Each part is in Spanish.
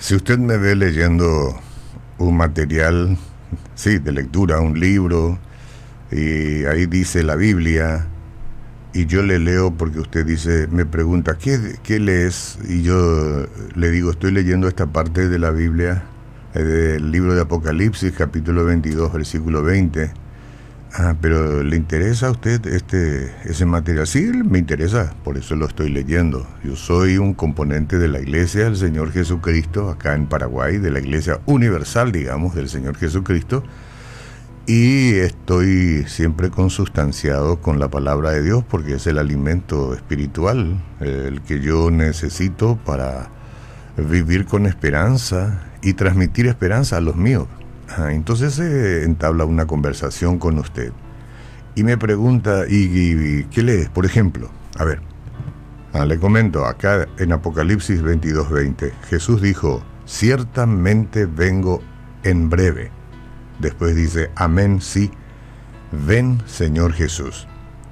Si usted me ve leyendo un material, sí, de lectura, un libro, y ahí dice la Biblia, y yo le leo porque usted dice, me pregunta, ¿qué lees? Y yo le digo, estoy leyendo esta parte de la Biblia, del libro de Apocalipsis, capítulo 22, versículo 20. Ah, pero ¿le interesa a usted ese material? Sí, me interesa, por eso lo estoy leyendo. Yo soy un componente de la Iglesia del Señor Jesucristo, acá en Paraguay, de la Iglesia Universal, digamos, del Señor Jesucristo, y estoy siempre consustanciado con la palabra de Dios porque es el alimento espiritual, el que yo necesito para vivir con esperanza y transmitir esperanza a los míos. Entonces entabla una conversación con usted y me pregunta, ¿y qué lees? Por ejemplo, a ver, le comento, acá en Apocalipsis 22:20, Jesús dijo, ciertamente vengo en breve. Después dice, amén, sí, ven Señor Jesús.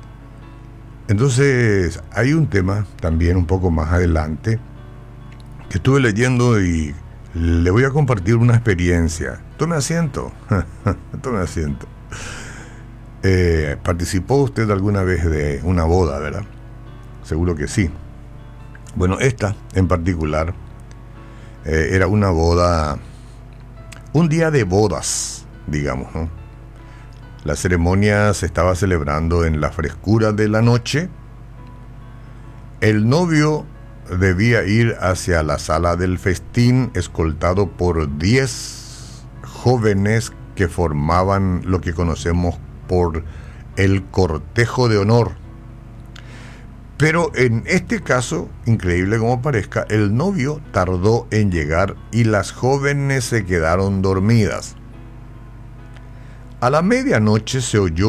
Entonces hay un tema también un poco más adelante que estuve leyendo y le voy a compartir una experiencia. Tome asiento, tome asiento. ¿Participó usted alguna vez de una boda, verdad? Seguro que sí. Bueno, esta en particular era una boda, un día de bodas, digamos, ¿no? La ceremonia se estaba celebrando en la frescura de la noche. El novio debía ir hacia la sala del festín escoltado por 10 jóvenes que formaban lo que conocemos por el cortejo de honor. Pero en este caso, increíble como parezca, el novio tardó en llegar y las jóvenes se quedaron dormidas. A la medianoche se oyó